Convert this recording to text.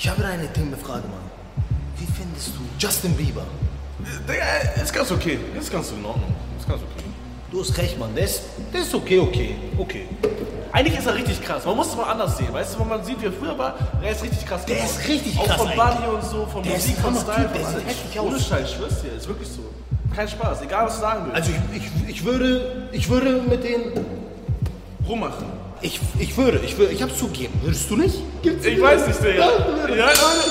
Ich habe eine intimme Frage, Mann. Wie findest du Justin Bieber? Digga, ist ganz okay. Ist ganz in Ordnung. Ist ganz okay. Du hast recht, Mann. Der ist okay. Eigentlich ist er richtig krass. Man muss es mal anders sehen. Weißt du, wenn man sieht, wie er früher war, der ist richtig krass. Der ist richtig krass auch von Body und so, von der Musik, ist von Hammer Style. Typ, der sieht heftig aus. Ohne Scheiß, ich schwör's dir. Ist wirklich so. Kein Spaß. Egal, was du sagen willst. Also ich würde mit denen rummachen. ich hab's zugegeben. Würdest du nicht? Ich weiß nicht, Digga. Ja,